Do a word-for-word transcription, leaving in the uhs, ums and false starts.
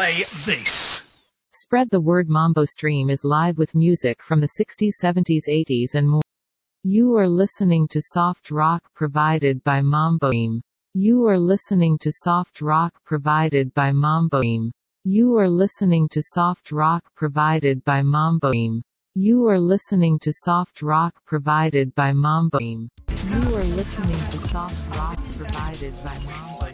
play this. Spread the word. Mambo Stream is live with music from the sixties, seventies, eighties and more. You are listening to soft rock provided by Mambo Stream. You are listening to soft rock provided by Mambo Stream. You are listening to soft rock provided by Mambo Stream. You are listening to soft rock provided by Mambo Stream. You are listening to soft rock provided by Mambo